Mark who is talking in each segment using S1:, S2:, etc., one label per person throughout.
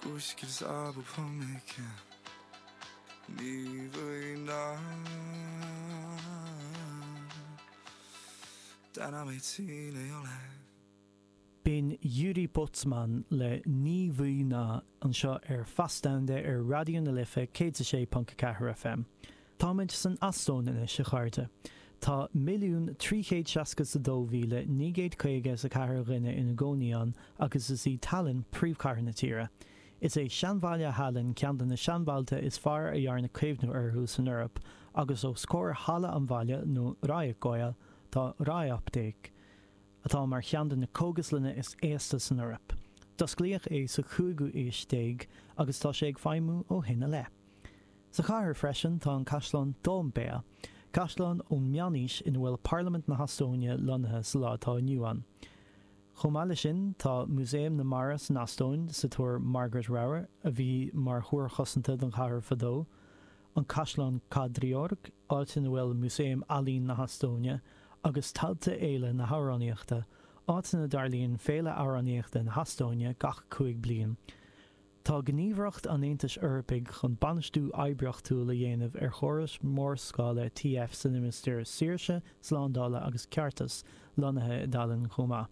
S1: Uskils abu pomike Ní bhuina Dana mé tí le ole
S2: Bín Yuri Botsman le Ní bhuina an seo fastande Radio na Lifa 106.4 FM. Táid san astónine se cháirte. Tá 1,362,950 sa cahar rinne in gcónaíon agus is í talann príomhchathair na tíre. Is é seanbhaile hallan ceann na seanbhailte is fearr a dhearna céimhnú orthu san Eorp agus ó scóir hala an bhaile nó ráig gáil tá ráig update. Atá mar cheann na cógaslanne is éasta san Eorp. Dosclaíoch é sa chúigiú éistéig agus tá sé ag feidhmiú ó hinne le. Sa chathair freisin tá an Caisleán Dóm Béal. Caisleán ón Meánaois in bhfuil Parliament na Hastóine lonathe sa látá nniuan. Chomáile sin tá Múséim na Maras na Astóin sa túir Margaret Rower a bhí mar thuair chosanta don chathair fadó. An Caisleán Cadríorg áitin bhfuil Múséim Alín na Hastóine agus talta éile na háránníochta áitina darlíonn féle áránníochta na Hastóine gach 5 bliain. Tá gníomhreacht an Aontais Eorpaigh chun banistú oibreachtú le dhéanamh chóras mórscála TF san Ministéir Saoirse, Slándála agus Ceartas lonathe i dtalann chomá.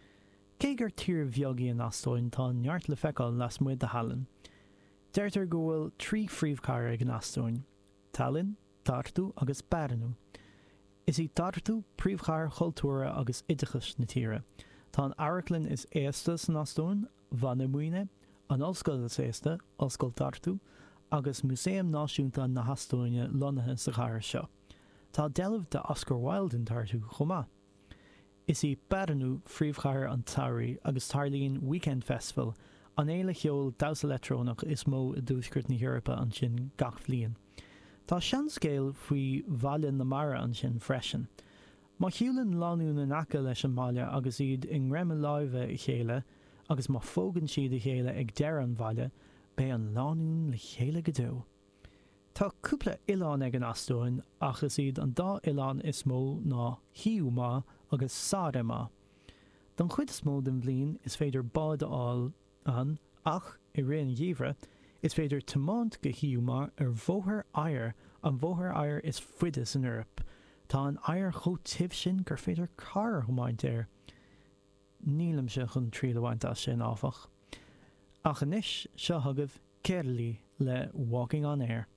S2: Cé gur tír bheagaí an Astóin tá neart le feiceáil las muid de Hallan. Deirtear go bhfuil 3 phríomhchathair ag an Astóin: Tallinn, Tartu agus Brno. Is í Tartu príomhchathair chultúra agus oideachais na tíre. Tá an Airaclann is éasta san Astóin, Vannamuine, an Ollscoil is éasta, Ollscoil Tartu, agus Múséim Náisiúnta na Hastóine lonathe sa chathair seo. Tá deilmh de Oscar Wilde in Tartu chomá. Is í Brno phríomhchathair an Tsamhraidh agus tarlaíonn Weekend Festival, an éile cheol dabhsa electrónach is mó i dúscuirt na Eorpa an sin gach bhliain. Tá seanscéal faoi bhaile na Mara an sin freisin. Má chiúlann lánún in aice leis an mbaile agus iad in réime láimhe i chéile, agus má fógann siad i chéile ag deir an bhaile, bé an lánún le chéile go dó. Tá cúpla oileán ag an Astóin ach is iad an dá oileán is mó ná Hiú Má agus Sáire Má. Don chuid is mó den bhliain is féidir bád áil an ach i réon dhíomhre is féidir tomáint go Hiú Má bhóthar oighear an bhóthar oighear is fuide san Eorp. Tá an oighear chomh tibh sin gur féidir carr chomáint air. Nílam se chun tríle bhaint as sin áfach. Ach anis seo thugah Céirlí le Walking on Air.